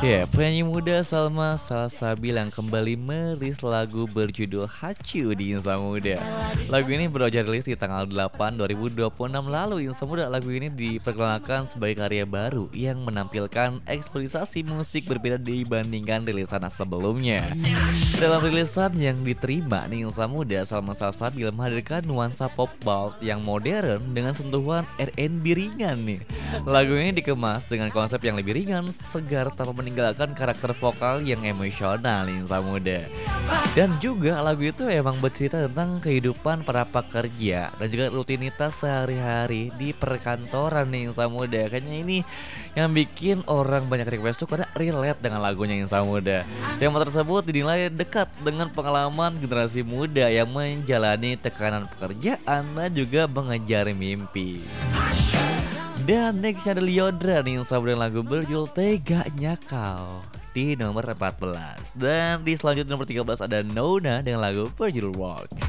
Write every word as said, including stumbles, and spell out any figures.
Ya, penyanyi muda Salma Salsabil yang kembali merilis lagu berjudul Hacu di Insan Muda. Lagu ini baru aja rilis di tanggal delapan dua ribu dua puluh enam lalu. Insan Muda, lagu ini diperkenalkan sebagai karya baru yang menampilkan ekspresisi musik berbeda dibandingkan rilisan sebelumnya. Dalam rilisan yang diterima nih Insan Muda, Salma Salsabil menghadirkan nuansa pop ballad yang modern dengan sentuhan R and B ringan nih. Lagu ini dikemas dengan konsep yang lebih ringan, segar tanpa meninggalkan karakter vokal yang emosional nih Insan Muda. Dan juga lagu itu emang bercerita tentang kehidupan para pekerja dan juga rutinitas sehari-hari di perkantoran nih Insan Muda. Kayaknya ini yang bikin orang banyak request tuh karena relate dengan lagunya Insan Muda. Tema tersebut dinilai dekat dengan pengalaman generasi muda yang menjalani tekanan pekerjaan dan juga mengejar mimpi. Dan next ada Lyodra nih yang sama dengan lagu berjudul Teganya Kau di nomor empat belas. Dan di selanjutnya nomor tiga belas ada Nona dengan lagu berjudul Walk.